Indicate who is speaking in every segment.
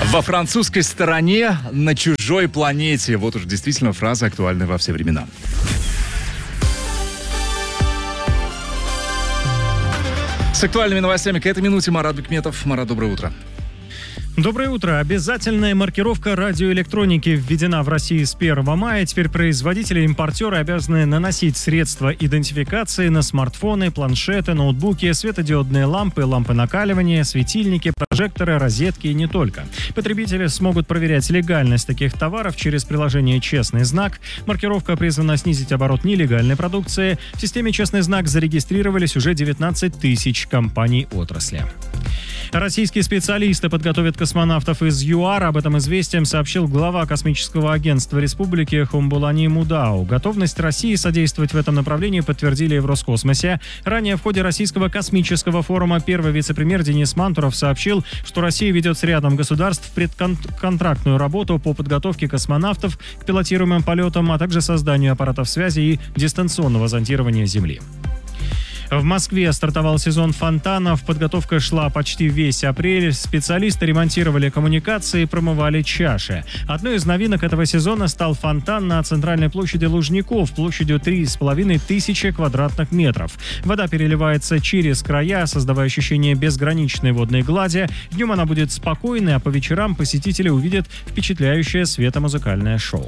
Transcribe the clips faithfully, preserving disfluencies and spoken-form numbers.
Speaker 1: Во французской стороне, на чужой планете. Вот уж действительно фраза актуальна во все времена. С актуальными новостями к этой минуте Марат Бекметов. Марат, доброе утро.
Speaker 2: Доброе утро. Обязательная маркировка радиоэлектроники введена в России с первого мая. Теперь производители и импортеры обязаны наносить средства идентификации на смартфоны, планшеты, ноутбуки, светодиодные лампы, лампы накаливания, светильники, прожекторы, розетки и не только. Потребители смогут проверять легальность таких товаров через приложение «Честный знак». Маркировка призвана снизить оборот нелегальной продукции. В системе «Честный знак» зарегистрировались уже девятнадцать тысяч компаний отрасли. Российские специалисты подготовят космонавтов из ЮАР. Об этом известием сообщил глава космического агентства республики Хумбулани Мудау. Готовность России содействовать в этом направлении подтвердили в Роскосмосе. Ранее в ходе Российского космического форума первый вице-премьер Денис Мантуров сообщил, что Россия ведет с рядом государств предконтрактную работу по подготовке космонавтов к пилотируемым полетам, а также созданию аппаратов связи и дистанционного зондирования Земли. В Москве стартовал сезон фонтанов. Подготовка шла почти весь апрель. Специалисты ремонтировали коммуникации, промывали чаши. Одной из новинок этого сезона стал фонтан на центральной площади Лужников площадью три с половиной тысячи квадратных метров. Вода переливается через края, создавая ощущение безграничной водной глади. Днем она будет спокойной, а по вечерам посетители увидят впечатляющее светомузыкальное шоу.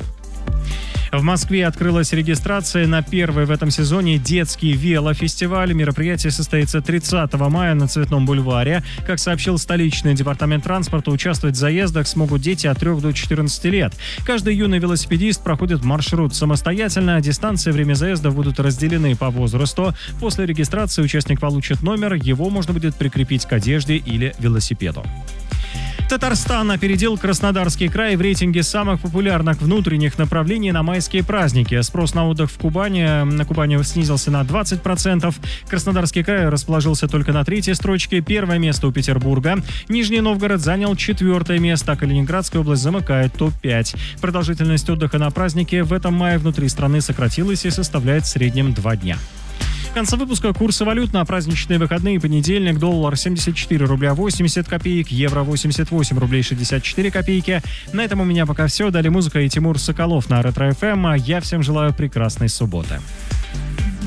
Speaker 2: В Москве открылась регистрация на первый в этом сезоне детский велофестиваль. Мероприятие состоится тридцатого мая на Цветном бульваре. Как сообщил столичный департамент транспорта, участвовать в заездах смогут дети от трёх до четырнадцати лет. Каждый юный велосипедист проходит маршрут самостоятельно. Дистанции и время заездов будут разделены по возрасту. После регистрации участник получит номер. Его можно будет прикрепить к одежде или велосипеду. Татарстан опередил Краснодарский край в рейтинге самых популярных внутренних направлений на майские праздники. Спрос на отдых в Кубани, на Кубани снизился на двадцать процентов. Краснодарский край расположился только на третьей строчке. Первое место у Петербурга. Нижний Новгород занял четвертое место, а Калининградская область замыкает топ пять. Продолжительность отдыха на празднике в этом мае внутри страны сократилась и составляет в среднем два дня. В конце выпуска курсы валют на праздничные выходные. Понедельник: доллар семьдесят четыре рубля восемьдесят копеек, евро восемьдесят восемь рублей шестьдесят четыре копейки. На этом у меня пока все. Далее музыка и Тимур Соколов на Ретро эф эм. А я всем желаю прекрасной субботы.